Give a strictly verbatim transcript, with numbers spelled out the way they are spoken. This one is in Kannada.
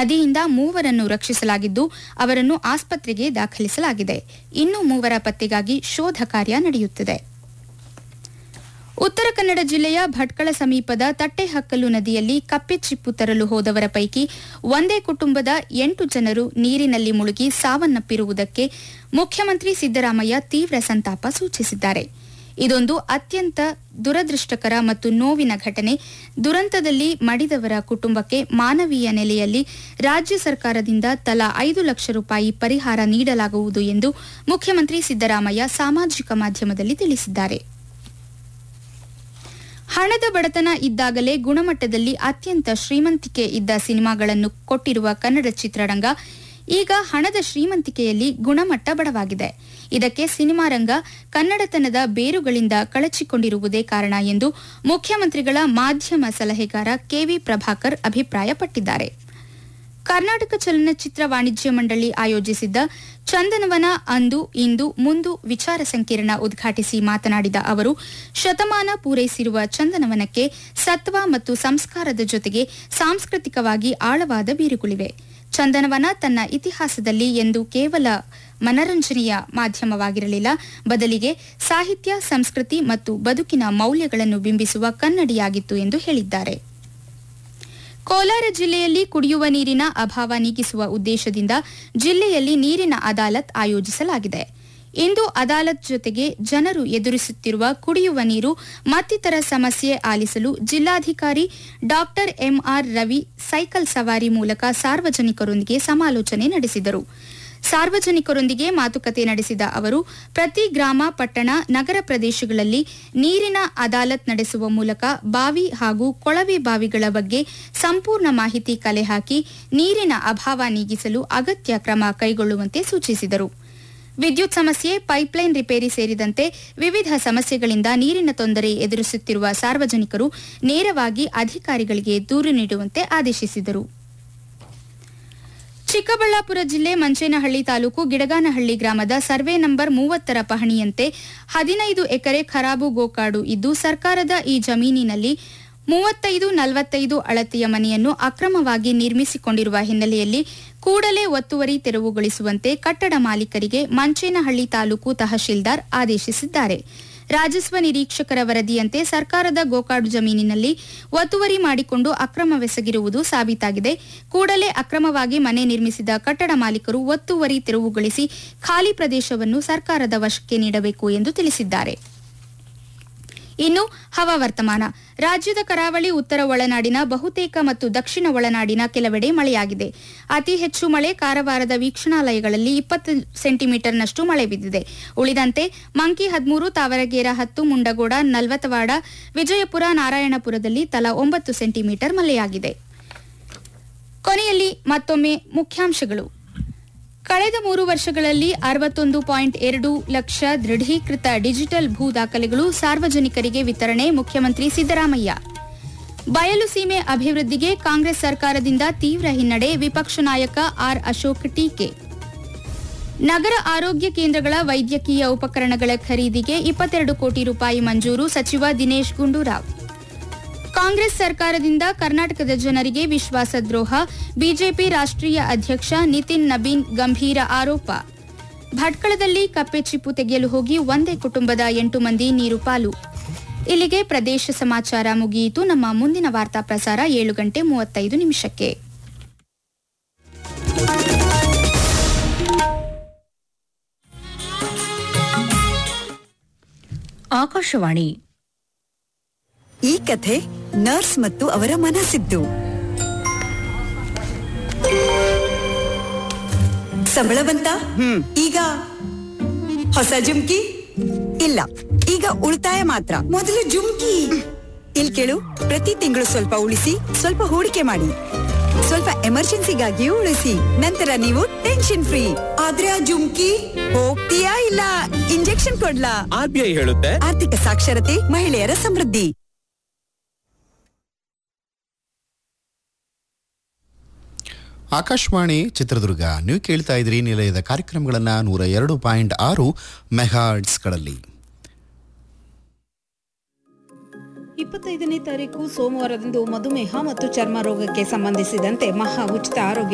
ನದಿಯಿಂದ ಮೂವರನ್ನು ರಕ್ಷಿಸಲಾಗಿದ್ದು ಅವರನ್ನು ಆಸ್ಪತ್ರೆಗೆ ದಾಖಲಿಸಲಾಗಿದೆ. ಇನ್ನು ಮೂವರ ಪತ್ತೆಗಾಗಿ ಶೋಧ ಕಾರ್ಯ ನಡೆಯುತ್ತಿದೆ. ಉತ್ತರ ಕನ್ನಡ ಜಿಲ್ಲೆಯ ಭಟ್ಕಳ ಸಮೀಪದ ತಟ್ಟೆಹಕ್ಕಲು ನದಿಯಲ್ಲಿ ಕಪ್ಪೆ ಚಿಪ್ಪು ತರಲು ಹೋದವರ ಪೈಕಿ ಒಂದೇ ಕುಟುಂಬದ ಎಂಟು ಜನರು ನೀರಿನಲ್ಲಿ ಮುಳುಗಿ ಸಾವನ್ನಪ್ಪಿರುವುದಕ್ಕೆ ಮುಖ್ಯಮಂತ್ರಿ ಸಿದ್ದರಾಮಯ್ಯ ತೀವ್ರ ಸಂತಾಪ ಸೂಚಿಸಿದ್ದಾರೆ. ಇದೊಂದು ಅತ್ಯಂತ ದುರದೃಷ್ಟಕರ ಮತ್ತು ನೋವಿನ ಘಟನೆ. ದುರಂತದಲ್ಲಿ ಮಡಿದವರ ಕುಟುಂಬಕ್ಕೆ ಮಾನವೀಯ ನೆಲೆಯಲ್ಲಿ ರಾಜ್ಯ ಸರ್ಕಾರದಿಂದ ತಲಾ ಐದು ಲಕ್ಷ ರೂಪಾಯಿ ಪರಿಹಾರ ನೀಡಲಾಗುವುದು ಎಂದು ಮುಖ್ಯಮಂತ್ರಿ ಸಿದ್ದರಾಮಯ್ಯ ಸಾಮಾಜಿಕ ಮಾಧ್ಯಮದಲ್ಲಿ ತಿಳಿಸಿದ್ದಾರೆ. ಹಣದ ಬಡತನ ಇದ್ದಾಗಲೇ ಗುಣಮಟ್ಟದಲ್ಲಿ ಅತ್ಯಂತ ಶ್ರೀಮಂತಿಕೆ ಇದ್ದ ಸಿನಿಮಾಗಳನ್ನು ಕೊಟ್ಟಿರುವ ಕನ್ನಡ ಚಿತ್ರರಂಗ ಈಗ ಹಣದ ಶ್ರೀಮಂತಿಕೆಯಲ್ಲಿ ಗುಣಮಟ್ಟ ಬಡವಾಗಿದೆ. ಇದಕ್ಕೆ ಸಿನಿಮಾ ರಂಗ ಕನ್ನಡತನದ ಬೇರುಗಳಿಂದ ಕಳಚಿಕೊಂಡಿರುವುದೇ ಕಾರಣ ಎಂದು ಮುಖ್ಯಮಂತ್ರಿಗಳ ಮಾಧ್ಯಮ ಸಲಹೆಗಾರ ಕೆವಿ ಪ್ರಭಾಕರ್ ಅಭಿಪ್ರಾಯಪಟ್ಟಿದ್ದಾರೆ. ಕರ್ನಾಟಕ ಚಲನಚಿತ್ರ ವಾಣಿಜ್ಯ ಮಂಡಳಿ ಆಯೋಜಿಸಿದ್ದ ಚಂದನವನ ಅಂದು ಇಂದು ಮುಂದು ವಿಚಾರ ಸಂಕಿರಣ ಉದ್ಘಾಟಿಸಿ ಮಾತನಾಡಿದ ಅವರು, ಶತಮಾನ ಪೂರೈಸಿರುವ ಚಂದನವನಕ್ಕೆ ಸತ್ವ ಮತ್ತು ಸಂಸ್ಕಾರದ ಜೊತೆಗೆ ಸಾಂಸ್ಕೃತಿಕವಾಗಿ ಆಳವಾದ ಬೇರುಗಳಿವೆ. ಚಂದನವನ ತನ್ನ ಇತಿಹಾಸದಲ್ಲಿ ಎಂದು ಕೇವಲ ಮನರಂಜನೆಯ ಮಾಧ್ಯಮವಾಗಿರಲಿಲ್ಲ, ಬದಲಿಗೆ ಸಾಹಿತ್ಯ, ಸಂಸ್ಕೃತಿ ಮತ್ತು ಬದುಕಿನ ಮೌಲ್ಯಗಳನ್ನು ಬಿಂಬಿಸುವ ಕನ್ನಡಿಯಾಗಿತ್ತು ಎಂದು ಹೇಳಿದ್ದಾರೆ. ಕೋಲಾರ ಜಿಲ್ಲೆಯಲ್ಲಿ ಕುಡಿಯುವ ನೀರಿನ ಅಭಾವ ನೀಗಿಸುವ ಉದ್ದೇಶದಿಂದ ಜಿಲ್ಲೆಯಲ್ಲಿ ನೀರಿನ ಅದಾಲತ್ ಆಯೋಜಿಸಲಾಗಿದೆ. ಇಂದು ಅದಾಲತ್ ಜೊತೆಗೆ ಜನರು ಎದುರಿಸುತ್ತಿರುವ ಕುಡಿಯುವ ನೀರು ಮತ್ತಿತರ ಸಮಸ್ಯೆ ಆಲಿಸಲು ಜಿಲ್ಲಾಧಿಕಾರಿ ಡಾ ಎಂಆರ್ ರವಿ ಸೈಕಲ್ ಸವಾರಿ ಮೂಲಕ ಸಾರ್ವಜನಿಕರೊಂದಿಗೆ ಸಮಾಲೋಚನೆ ನಡೆಸಿದರು. ಸಾರ್ವಜನಿಕರೊಂದಿಗೆ ಮಾತುಕತೆ ನಡೆಸಿದ ಅವರು, ಪ್ರತಿ ಗ್ರಾಮ, ಪಟ್ಟಣ, ನಗರ ಪ್ರದೇಶಗಳಲ್ಲಿ ನೀರಿನ ಅದಾಲತ್ ನಡೆಸುವ ಮೂಲಕ ಬಾವಿ ಹಾಗೂ ಕೊಳವೆ ಬಾವಿಗಳ ಬಗ್ಗೆ ಸಂಪೂರ್ಣ ಮಾಹಿತಿ ಕಲೆ ಹಾಕಿ ನೀರಿನ ಅಭಾವ ನೀಗಿಸಲು ಅಗತ್ಯ ಕ್ರಮ ಕೈಗೊಳ್ಳುವಂತೆ ಸೂಚಿಸಿದರು. ವಿದ್ಯುತ್ ಸಮಸ್ಯೆ, ಪೈಪ್ಲೈನ್ ರಿಪೇರಿ ಸೇರಿದಂತೆ ವಿವಿಧ ಸಮಸ್ಯೆಗಳಿಂದ ನೀರಿನ ತೊಂದರೆ ಎದುರಿಸುತ್ತಿರುವ ಸಾರ್ವಜನಿಕರು ನೇರವಾಗಿ ಅಧಿಕಾರಿಗಳಿಗೆ ದೂರು ನೀಡುವಂತೆ ಆದೇಶಿಸಿದರು. ಚಿಕ್ಕಬಳ್ಳಾಪುರ ಜಿಲ್ಲೆ ಮಂಚೇನಹಳ್ಳಿ ತಾಲೂಕು ಗಿಡಗಾನಹಳ್ಳಿ ಗ್ರಾಮದ ಸರ್ವೆ ನಂಬರ್ ಮೂವತ್ತರ ಪಹಣಿಯಂತೆ ಹದಿನೈದು ಎಕರೆ ಖರಾಬು ಗೋಕಾಡು ಇದ್ದು, ಸರ್ಕಾರದ ಈ ಜಮೀನಿನಲ್ಲಿ ಮೂವತ್ತೈದು ನಲವತ್ತೈದು ಅಳತೆಯ ಮನೆಯನ್ನು ಅಕ್ರಮವಾಗಿ ನಿರ್ಮಿಸಿಕೊಂಡಿರುವ ಹಿನ್ನೆಲೆಯಲ್ಲಿ ಕೂಡಲೇ ಒತ್ತುವರಿ ತೆರವುಗೊಳಿಸುವಂತೆ ಕಟ್ಟಡ ಮಾಲೀಕರಿಗೆ ಮಂಚೇನಹಳ್ಳಿ ತಾಲೂಕು ತಹಶೀಲ್ದಾರ್ ಆದೇಶಿಸಿದ್ದಾರೆ. ರಾಜಸ್ವ ನಿರೀಕ್ಷಕರ ವರದಿಯಂತೆ ಸರ್ಕಾರದ ಗೋಕಾಡು ಜಮೀನಿನಲ್ಲಿ ಒತ್ತುವರಿ ಮಾಡಿಕೊಂಡು ಅಕ್ರಮವೆಸಗಿರುವುದು ಸಾಬೀತಾಗಿದೆ. ಕೂಡಲೇ ಅಕ್ರಮವಾಗಿ ಮನೆ ನಿರ್ಮಿಸಿದ ಕಟ್ಟಡ ಮಾಲೀಕರು ಒತ್ತುವರಿ ತೆರವುಗೊಳಿಸಿ ಖಾಲಿ ಪ್ರದೇಶವನ್ನು ಸರ್ಕಾರದ ವಶಕ್ಕೆ ನೀಡಬೇಕು ಎಂದು ತಿಳಿಸಿದ್ದಾರೆ. ಇನ್ನು ಹವಾವರ್ತಮಾನ. ರಾಜ್ಯದ ಕರಾವಳಿ, ಉತ್ತರ ಒಳನಾಡಿನ ಬಹುತೇಕ ಮತ್ತು ದಕ್ಷಿಣ ಒಳನಾಡಿನ ಕೆಲವೆಡೆ ಮಳೆಯಾಗಿದೆ. ಅತಿ ಹೆಚ್ಚು ಮಳೆ ಕಾರವಾರದ ವೀಕ್ಷಣಾಲಯಗಳಲ್ಲಿ ಇಪ್ಪತ್ತು ಸೆಂಟಿಮೀಟರ್ನಷ್ಟು ಮಳೆ ಬಿದ್ದಿದೆ. ಉಳಿದಂತೆ ಮಂಕಿ ಹದಿಮೂರು, ತಾವರಗೇರ ಹತ್ತು, ಮುಂಡಗೋಡ, ನಲ್ವತವಾಡ, ವಿಜಯಪುರ, ನಾರಾಯಣಪುರದಲ್ಲಿ ತಲಾ ಒಂಬತ್ತು ಸೆಂಟಿಮೀಟರ್ ಮಳೆಯಾಗಿದೆ. ಕೊನೆಯಲ್ಲಿ ಮತ್ತೊಮ್ಮೆ ಮುಖ್ಯಾಂಶಗಳು. ಕಳೆದ ಮೂರು ವರ್ಷಗಳಲ್ಲಿ ಅರವತ್ತೊಂದು ಪಾಯಿಂಟ್ ಎರಡು ಲಕ್ಷ ದೃಢೀಕೃತ ಡಿಜಿಟಲ್ ಭೂ ದಾಖಲೆಗಳು ಸಾರ್ವಜನಿಕರಿಗೆ ವಿತರಣೆ, ಮುಖ್ಯಮಂತ್ರಿ ಸಿದ್ದರಾಮಯ್ಯ. ಬಯಲು ಸೀಮೆ ಅಭಿವೃದ್ಧಿಗೆ ಕಾಂಗ್ರೆಸ್ ಸರ್ಕಾರದಿಂದ ತೀವ್ರ ಹಿನ್ನಡೆ, ವಿಪಕ್ಷ ನಾಯಕ ಆರ್ ಅಶೋಕ್ ಟೀಕೆ. ನಗರ ಆರೋಗ್ಯ ಕೇಂದ್ರಗಳ ವೈದ್ಯಕೀಯ ಉಪಕರಣಗಳ ಖರೀದಿಗೆ ಇಪ್ಪತ್ತೆರಡು ಕೋಟಿ ರೂಪಾಯಿ ಮಂಜೂರು, ಸಚಿವ ದಿನೇಶ್ ಗುಂಡೂರಾವ್. ಕಾಂಗ್ರೆಸ್ ಸರ್ಕಾರದಿಂದ ಕರ್ನಾಟಕದ ಜನರಿಗೆ ವಿಶ್ವಾಸದ್ರೋಹ, ಬಿಜೆಪಿ ರಾಷ್ಟ್ರೀಯ ಅಧ್ಯಕ್ಷ ನಿತಿನ್ ನಬೀನ್ ಗಂಭೀರ ಆರೋಪ. ಭಟ್ಕಳದಲ್ಲಿ ಕಪ್ಪೆ ಚಿಪ್ಪು ತೆಗೆಯಲು ಹೋಗಿ ಒಂದೇ ಕುಟುಂಬದ ಎಂಟು ಮಂದಿ ನೀರು ಪಾಲು. ಇಲ್ಲಿಗೆ ಪ್ರದೇಶ ಸಮಾಚಾರ ಮುಗಿಯಿತು. ನಮ್ಮ ಮುಂದಿನ ವಾರ್ತಾ ಪ್ರಸಾರ ಏಳು ಗಂಟೆ ಮೂವತ್ತೈದು ನಿಮಿಷಕ್ಕೆ. ಆಕಾಶವಾಣಿ. ಈ ಕಥೆ ನರ್ಸ್ ಮತ್ತು ಅವರ ಮನಸ್ಸಿದ್ದು. ಸಂಬಳ ಬಂತ? ಈಗ ಹೊಸ ಜುಮ್ಕಿ ಇಲ್ಲ, ಈಗ ಉಳಿತಾಯ ಮಾತ್ರ. ಮೊದಲು ಜುಮ್ಕಿ. ಇಲ್ ಕೇಳು, ಪ್ರತಿ ತಿಂಗಳು ಸ್ವಲ್ಪ ಉಳಿಸಿ, ಸ್ವಲ್ಪ ಹೂಡಿಕೆ ಮಾಡಿ. ಸ್ವಲ್ಪ ಎಮರ್ಜೆನ್ಸಿಗಾಗಿಯೂ ಉಳಿಸಿ. ನಂತರ ನೀವು ಟೆನ್ಷನ್ ಫ್ರೀ. ಆದ್ರೆ ಆ ಜುಮ್ಕಿ ಹೋಗ್ತೀಯಾ ಇಲ್ಲ ಇಂಜೆಕ್ಷನ್ ಕೊಡ್ಲಾ? ಆರ್ಬಿಐ ಹೇಳುತ್ತೆ, ಆರ್ಥಿಕ ಸಾಕ್ಷರತೆ, ಮಹಿಳೆಯರ ಸಮೃದ್ಧಿ. ಆಕಾಶವಾಣಿ ಚಿತ್ರದುರ್ಗ. ನೀವು ಕೇಳ್ತಾ ಇದ್ರಿ ನಿಲಯದ ಕಾರ್ಯಕ್ರಮಗಳನ್ನು ನೂರ ಎರಡು ಪಾಯಿಂಟ್ ಆರು ಮೆಗಾಹರ್ಟ್ಸ್ಗಳಲ್ಲಿ. ಇಪ್ಪತ್ತೈದನೇ ತಾರೀಕು ಸೋಮವಾರದಂದು ಮಧುಮೇಹ ಮತ್ತು ಚರ್ಮ ರೋಗಕ್ಕೆ ಸಂಬಂಧಿಸಿದಂತೆ ಮಹಾ ಉಚಿತ ಆರೋಗ್ಯ